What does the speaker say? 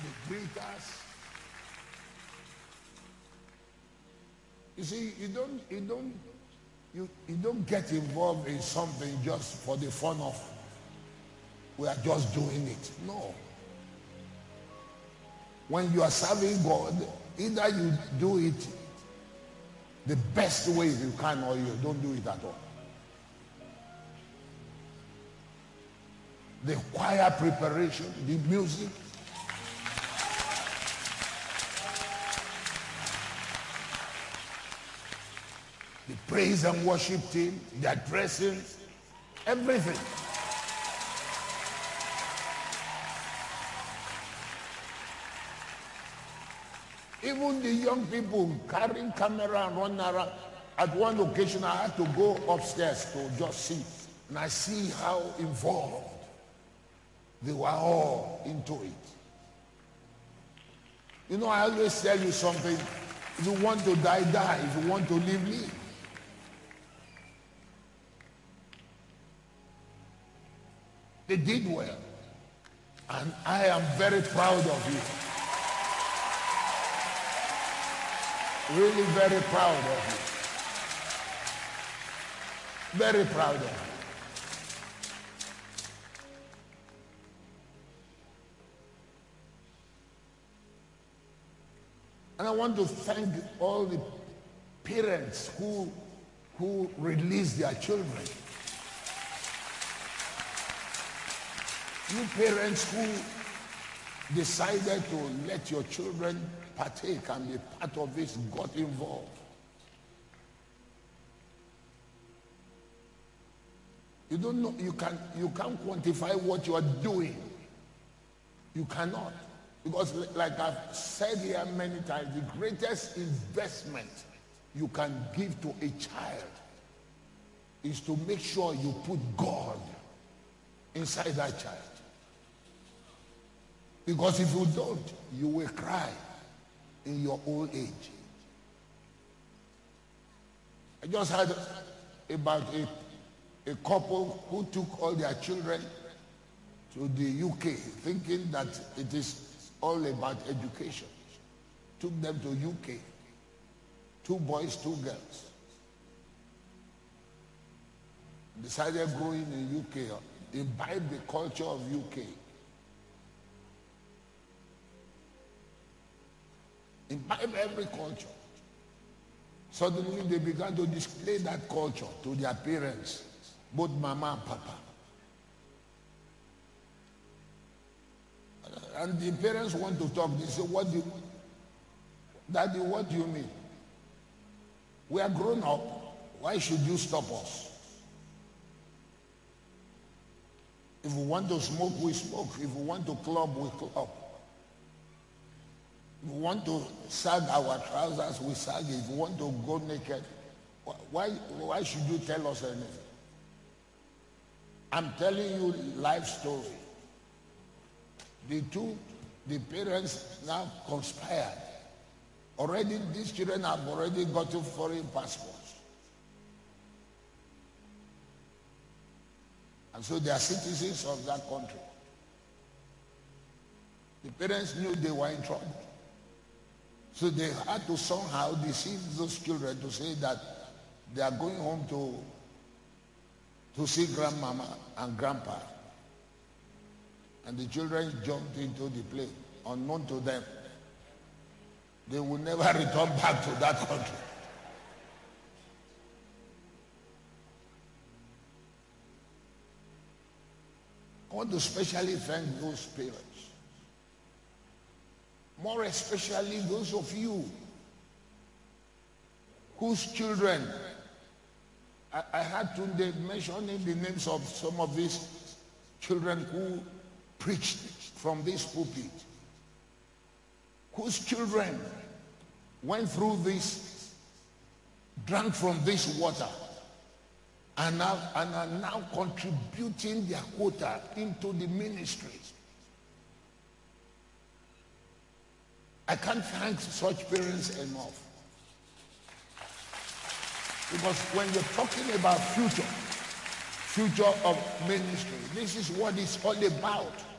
They greet us. You see, you don't get involved in something just for the fun of we are just doing it. No. When you are serving God, either you do it the best way you can or you don't do it at all. The choir preparation, the music, the praise and worship team, their dressing, everything. Even the young people carrying camera and running around. At one occasion, I had to go upstairs to just see. And I see how involved they were all into it. You know, I always tell you something. If you want to die, die. If you want to live, live. They did well. And I am very proud of you. Really very proud of you. Very proud of you. And I want to thank all the parents who release their children. You parents who decided to let your children partake and be part of this, got involved. You don't know, you can't quantify what you are doing. You cannot. Because like I've said here many times, the greatest investment you can give to a child is to make sure you put God inside that child. Because if you don't, you will cry in your old age. I just heard about a couple who took all their children to the UK thinking that it is all about education. Took them to UK. 2 boys, 2 girls. Decided going in UK, imbibe the culture of UK. Imbibe every culture. Suddenly they began to display that culture to their parents, both mama and papa. And the parents want to talk. They say, Daddy, what do you mean? We are grown up. Why should you stop us? If we want to smoke, we smoke. If we want to club, we club. If we want to sag our trousers, we sag it. If we want to go naked, why should you tell us anything? I'm telling you life story. The parents now conspired. Already, these children have already gotten foreign passports. And so they are citizens of that country. The parents knew they were in trouble. So they had to somehow deceive those children to say that they are going home to see grandmama and grandpa. And the children jumped into the plane, unknown to them. They will never return back to that country. I want to especially thank those parents. More especially those of you whose children, I had to mention the names of some of these children who preached from this pulpit, whose children went through this, drank from this water, and are now contributing their quota into the ministries. I can't thank such parents enough. Because when you're talking about future of ministry, this is what it's all about.